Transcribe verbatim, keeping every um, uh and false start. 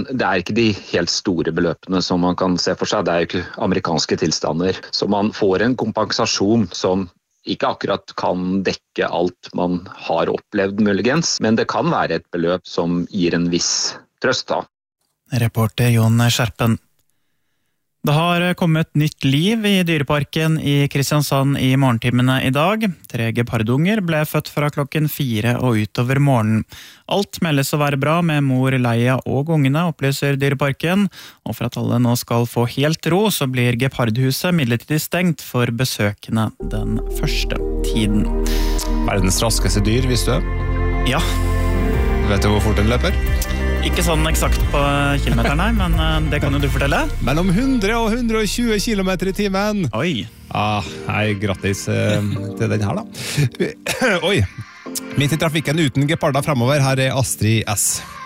Men det er ikke de helt store beløpene som man kan se for seg. Det er jo ikke amerikanske tilstander. Så man får en kompensasjon som ikke akkurat kan dekke alt man har opplevd muligens, men det kan være et beløp som gir en viss trøst da. Reporter Jon Skjerpen. Det har kommet nytt liv i dyreparken i Kristiansand i morgentimene i dag. Tre gepardunger ble født fra klokken fire og utover morgenen. Alt meldes å være bra med mor Leia og ungene, opplyser dyreparken. Og for at alle nå skal få helt ro, så blir gepardhuset midlertidig stengt for besøkende den første tiden. Verdens raskeste dyr, visste du? Ja. Vet du hvor fort den løper? Ikke sånn eksakt på kilometer, nei, men det kan jo du fortelle. Mellom hundre og hundre og tjue kilometer i timen. Oi. Ah, nei, grattis eh, til den her da. Oi, midt i trafikken uten geparder fremover, her er Astrid S.